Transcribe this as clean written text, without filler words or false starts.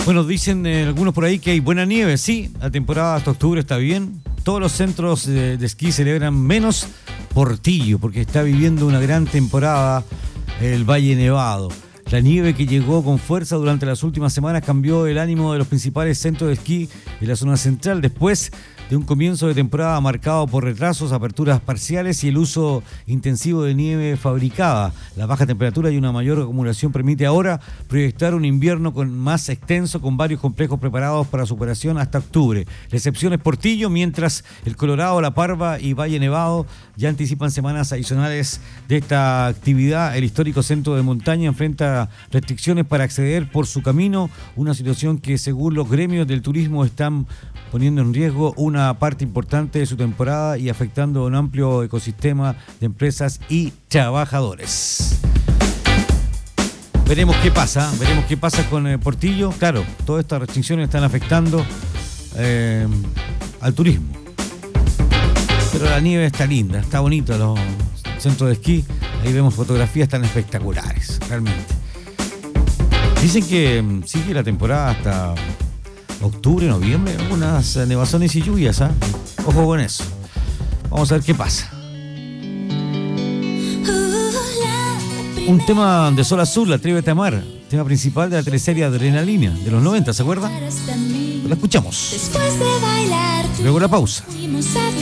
Bueno, dicen algunos por ahí que hay buena nieve. Sí, la temporada hasta octubre está bien. Todos los centros de esquí celebran, menos Portillo, porque está viviendo una gran temporada el Valle Nevado. La nieve que llegó con fuerza durante las últimas semanas cambió el ánimo de los principales centros de esquí en la zona central, después de un comienzo de temporada marcado por retrasos, aperturas parciales y el uso intensivo de nieve fabricada. La baja temperatura y una mayor acumulación permite ahora proyectar un invierno más extenso, con varios complejos preparados para su operación hasta octubre. La excepción es Portillo, mientras el Colorado, La Parva y Valle Nevado ya anticipan semanas adicionales de esta actividad. El histórico centro de montaña enfrenta restricciones para acceder por su camino, una situación que, según los gremios del turismo, están poniendo en riesgo una parte importante de su temporada y afectando a un amplio ecosistema de empresas y trabajadores. Veremos qué pasa con Portillo. Claro, todas estas restricciones están afectando al turismo. Pero la nieve está linda, está bonito los centros de esquí. Ahí vemos fotografías tan espectaculares, realmente. Dicen que sigue la temporada hasta octubre, noviembre, algunas nevazones y lluvias, ¿eh? Ojo con eso. Vamos a ver qué pasa. Un tema de Sol Azul, Atrévete a Amar, tema principal de la teleserie Adrenalina de los 90, ¿se acuerdan? Lo escuchamos. Luego la pausa.